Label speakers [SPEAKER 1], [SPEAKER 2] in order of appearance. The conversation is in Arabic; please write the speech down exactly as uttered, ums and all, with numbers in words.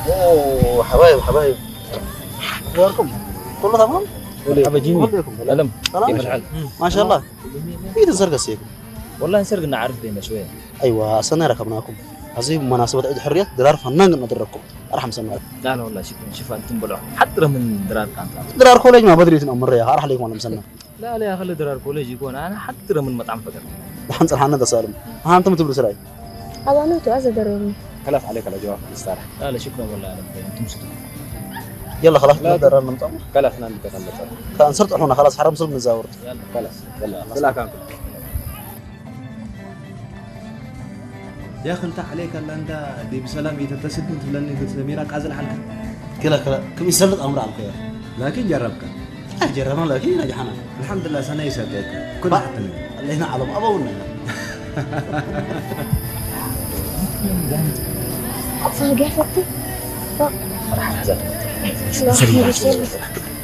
[SPEAKER 1] اوه حبايب حبايب اخباركم؟ كله تمام؟
[SPEAKER 2] مرحبا جيمي ألم كيف الحال؟
[SPEAKER 1] ما شاء الله في تنسرق السيف
[SPEAKER 2] والله نسرقنا عارف دينا شوية
[SPEAKER 1] ايوه اصلا ركبناكم عزيز مناسبة عيد الحرية درار فنان ندركم ارحم سنة
[SPEAKER 2] لا لا والله شكرا شوف أنتم بلعوا حتى من درار كانت
[SPEAKER 1] درار كوليج ما بدري تنأمر يا راح عليكم ولا مسنة
[SPEAKER 2] لا لا خلي درار كوليج يكون أنا حتى من مطعم فقر
[SPEAKER 1] الحمد لله حنا ده سالم ها انتم تبرو سراي
[SPEAKER 3] أبا نوتو أزا ضروري
[SPEAKER 4] خلاص عليك الأجواء استراحة
[SPEAKER 2] لا لا شكرا والله أنا أنتم ستة
[SPEAKER 1] يلا خلاص لا درار نمطم
[SPEAKER 4] خلاص نعم نتكلم
[SPEAKER 1] كان صرت احنا خلاص حرام صرت نزاورت
[SPEAKER 2] يلا
[SPEAKER 4] خلاص يلا لا كانكم
[SPEAKER 5] يا أخي انت عليك ألا أنت دي بسلام يتتسد أنت لأني قلت لميراك عزل حلقة
[SPEAKER 1] كلا كلا كم يسلط امر على الخير
[SPEAKER 5] لكن جربك
[SPEAKER 1] لا جربنا لكن نجحنا
[SPEAKER 5] الحمد لله سنة يسدك كل
[SPEAKER 1] ما-
[SPEAKER 5] حتى مني
[SPEAKER 1] اللي هنا علم ابونا
[SPEAKER 3] فاقع فتي
[SPEAKER 2] راح أحزن
[SPEAKER 3] لا خير